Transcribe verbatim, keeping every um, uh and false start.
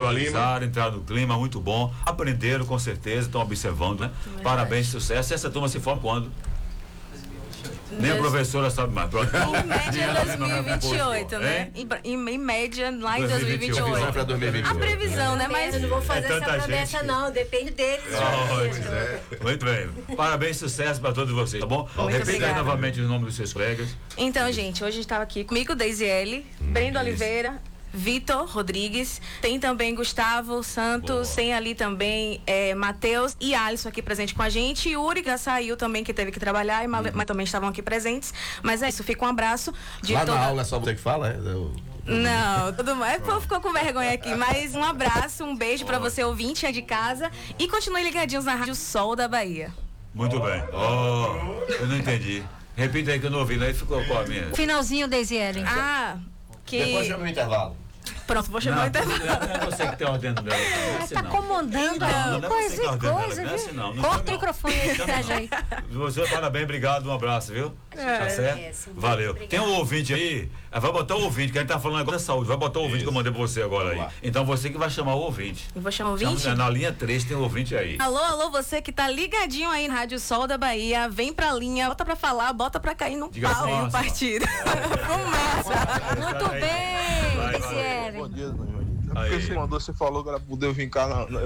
visualizaram, entraram no clima, muito bom. Aprenderam com certeza, estão observando, né? Verdade. Parabéns, sucesso. Essa turma se forma quando? Nem a professora sabe mais. Em média dois mil e vinte e oito, né? Em, em, em média lá em dois mil e vinte e oito. Para dois mil e vinte e oito. A previsão, né? Mas eu não vou fazer é essa promessa, gente. Não. Depende deles. Oh, é. Muito bem. Parabéns, sucesso para todos vocês, tá bom? Repita aí novamente o nome dos seus colegas. Então, gente, hoje estava aqui comigo, Deisiele, hum, Brenda Oliveira, Vitor Rodrigues, tem também Gustavo Santos, boa. Tem ali também é, Matheus e Alisson aqui presente com a gente, e Uri já saiu também, que teve que trabalhar, mas, uhum. mas também estavam aqui presentes, mas é isso, fica um abraço de lá toda... na aula é só você que fala, é? Eu... Não, tudo mais. Pô, ficou com vergonha aqui. Mas um abraço, um beijo pra você, ouvinte é de casa. E continue ligadinhos na Rádio Sol da Bahia. Muito bem. Oh, eu não entendi. Repita aí que eu não ouvi, né? Ficou com a minha. Finalzinho, Deisiele. Ah, que... Depois chama o intervalo. Pronto, vou chamar o intervalo. Não é você que tem ordendo dela. Ela tá comandando aí, coisa e coisa, viu? Corta o microfone aí, Sérgio aí. Você, parabéns, obrigado, um abraço, viu? É. Tá certo? É, valeu. Obrigado. Tem um ouvinte aí, vai botar o ouvinte, que a gente tá falando agora da saúde, vai botar o ouvinte Isso. que eu mandei pra você agora aí. Então você que vai chamar o ouvinte. Eu vou chamar o ouvinte? Chama, na linha três tem um ouvinte aí. Alô, alô, você que tá ligadinho aí na Rádio Sol da Bahia, vem pra linha, bota pra falar, bota pra cair no Diga pau aí no partido. Começa. Muito bem, Deisiele. Bom dia, é porque você mandou, você falou que ela poder vir cá na, na,